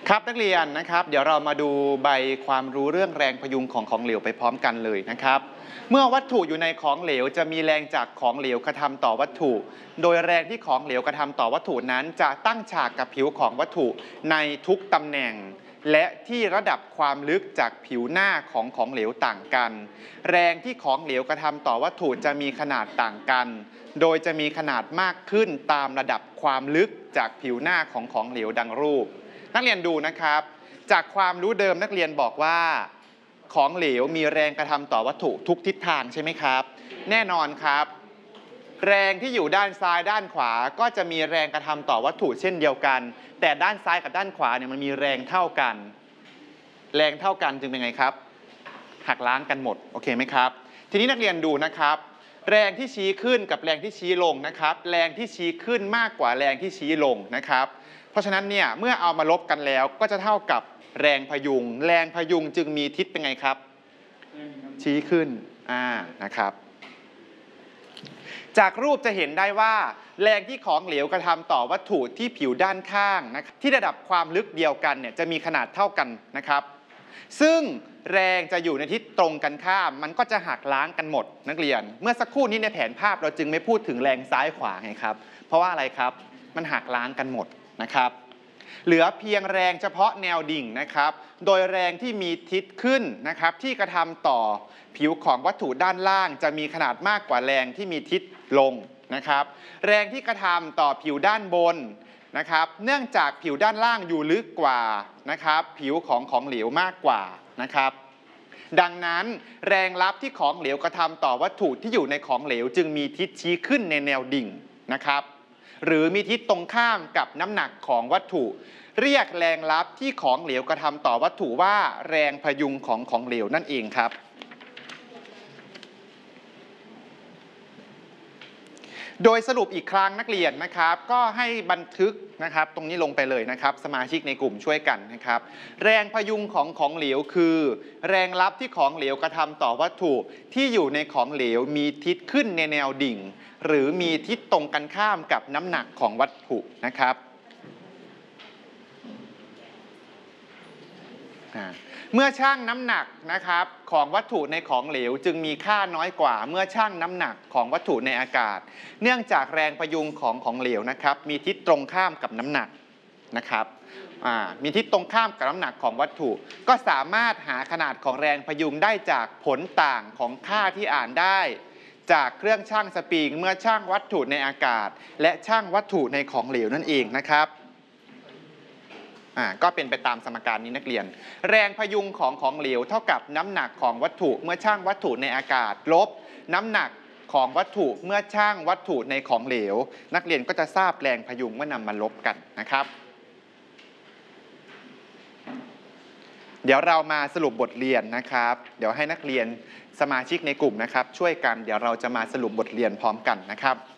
ครับนักเรียนนะครับเดี๋ยวเรามาดูใบความรู้เรื่องแรงพยุงของเหลวไปพร้อมกันเลยนะครับเมื่อวัตถุอยู่ในของเหลวจะมีแรงจากของเหลวกระทำต่อวัตถุโดยแรงที่ของเหลวกระทำต่อวัตถุนั้นจะตั้งฉากกับผิวของวัตถุในทุกตำแหน่งและที่ระดับความลึกจากผิวหน้าของเหลวต่างกันแรงที่ของเหลวกระทำต่อวัตถุจะมีขนาดต่างกันโดยจะมีขนาดมากขึ้นตามระดับความลึกจากผิวหน้าของเหลวดังรูปนักเรียนดูนะครับจากความรู้เดิมนักเรียนบอกว่าของเหลวมีแรงกระทำต่อวัตถุทุกทิศทางใช่ไหมครับแน่นอนครับแรงที่อยู่ด้านซ้ายด้านขวาก็จะมีแรงกระทำต่อวัตถุเช่นเดียวกันแต่ด้านซ้ายกับด้านขวาเนี่ยมันมีแรงเท่ากันแรงเท่ากันจึงเป็นไงครับหักล้างกันหมดโอเคไหมครับทีนี้นักเรียนดูนะครับแรงที่ชี้ขึ้นกับแรงที่ชี้ลงนะครับแรงที่ชี้ขึ้นมากกว่าแรงที่ชี้ลงนะครับเพราะฉะนั้นเนี่ยเมื่อเอามาลบกันแล้วก็จะเท่ากับแรงพยุงแรงพยุงจึงมีทิศเป็นไงครับชี้ขึ้นนะครับจากรูปจะเห็นได้ว่าแรงที่ของเหลวกระทำต่อวัตถุที่ผิวด้านข้างนะที่ระดับความลึกเดียวกันเนี่ยจะมีขนาดเท่ากันนะครับซึ่งแรงจะอยู่ในทิศตรงกันข้ามมันก็จะหักล้างกันหมดนักเรียนเมื่อสักครู่นี้ในแผนภาพเราจึงไม่พูดถึงแรงซ้ายขวาไงครับเพราะว่าอะไรครับมันหักล้างกันหมดนะครับเหลือเพียงแรงเฉพาะแนวดิ่งนะครับโดยแรงที่มีทิศขึ้นนะครับที่กระทำต่อผิวของวัตถุด้านล่างจะมีขนาดมากกว่าแรงที่มีทิศลงนะครับแรงที่กระทำต่อผิวด้านบนนะครับเนื่องจากผิวด้านล่างอยู่ลึกกว่านะครับผิวของเหลวมากกว่านะครับดังนั้นแรงลับที่ของเหลวกระทำต่อวัตถุที่อยู่ในของเหลวจึงมีทิศชี้ขึ้นในแนวดิ่งนะครับหรือมีทิศตรงข้ามกับน้ำหนักของวัตถุเรียกแรงลับที่ของเหลวกระทำต่อวัตถุว่าแรงพยุงของเหลวนั่นเองครับโดยสรุปอีกครั้งนักเรียนนะครับก็ให้บันทึกนะครับตรงนี้ลงไปเลยนะครับสมาชิกในกลุ่มช่วยกันนะครับแรงพยุงของเหลวคือแรงลับที่ของเหลวกระทำต่อวัตถุที่อยู่ในของเหลวมีทิศขึ้นในแนวดิ่งหรือมีทิศตรงกันข้ามกับน้ำหนักของวัตถุนะครับเมื่อชั่งน้ำหนักนะครับของวัตถุในของเหลวจึงมีค่าน้อยกว่าเมื่อชั่งน้ำหนักของวัตถุในอากาศเนื่องจากแรงพยุงของเหลวนะครับมีทิศตรงข้ามกับน้ำหนักนะครับมีทิศตรงข้ามกับน้ำหนักของวัตถุก็สามารถหาขนาดของแรงพยุงได้จากผลต่างของค่าที่อ่านได้จากเครื่องชั่งสปริงเมื่อชั่งวัตถุในอากาศและชั่งวัตถุในของเหลวนั่นเองนะครับก็เป็นไปตามสมการนี้นักเรียนแรงพยุงของเหลวเท่ากับน้ำหนักของวัตถุเมื่อชั่งวัตถุในอากาศลบน้ำหนักของวัตถุเมื่อชั่งวัตถุในของเหลวนักเรียนก็จะทราบแรงพยุงเมื่อนำมาลบกันนะครับเดี๋ยวเรามาสรุปบทเรียนนะครับเดี๋ยวให้นักเรียนสมาชิกในกลุ่มนะครับช่วยกันเดี๋ยวเราจะมาสรุปบทเรียนพร้อมกันนะครับ